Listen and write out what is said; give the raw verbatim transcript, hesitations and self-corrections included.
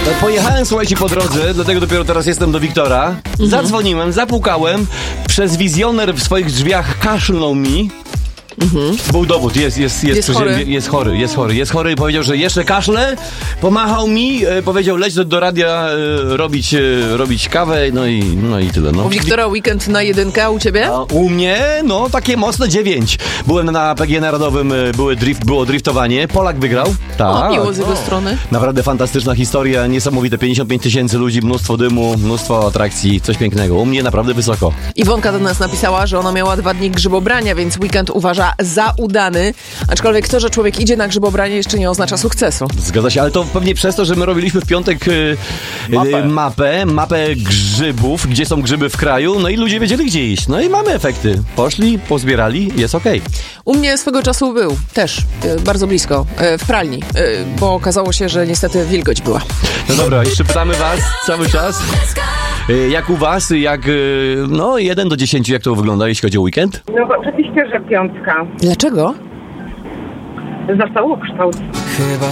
Pojechałem, słuchajcie, po drodze, dlatego dopiero teraz jestem do Wiktora. Mhm. Zadzwoniłem, zapukałem, przez wizjoner w swoich drzwiach kaszlnął mi. Mhm. Był dowód, jest, jest, jest, jest, chory. jest chory, jest chory, jest chory i powiedział, że jeszcze kaszle, pomachał mi, e, powiedział leć do, do radia e, robić, e, robić kawę, no i, no i tyle. No. U Wiktora weekend na jedynkę, a u ciebie? A u mnie, no takie mocne dziewięć. Byłem na P G Narodowym, były drift, było driftowanie, Polak wygrał. Tak. O, miło z jego strony. Naprawdę fantastyczna historia, niesamowite, pięćdziesiąt pięć tysięcy ludzi, mnóstwo dymu, mnóstwo atrakcji, coś pięknego. U mnie naprawdę wysoko. Iwonka do nas napisała, że ona miała dwa dni grzybobrania, więc weekend uważa za udany, aczkolwiek to, że człowiek idzie na grzybobranie, jeszcze nie oznacza sukcesu. Zgadza się, ale to pewnie przez to, że my robiliśmy w piątek y, mapę. Y, mapę, mapę grzybów, gdzie są grzyby w kraju, no i ludzie wiedzieli, gdzie iść. No i mamy efekty. Poszli, pozbierali, jest okej. Okay. U mnie swego czasu był też, y, bardzo blisko, y, w pralni, y, bo okazało się, że niestety wilgoć była. No dobra, jeszcze pytamy was cały czas. Jak u was, jak, no, jeden do dziesięciu, jak to wygląda, jeśli chodzi o weekend? No bo oczywiście, że piątka. Dlaczego? Za całokształt. Chyba